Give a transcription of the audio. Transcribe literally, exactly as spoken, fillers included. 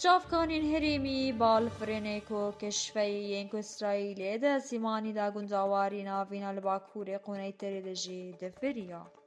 چافکانین هریمی بالفرینه کو کشفی کو اسرائیلی ده سیمانی دا گنجاواری ناوینا لباکوری قونه تری دجی دفریا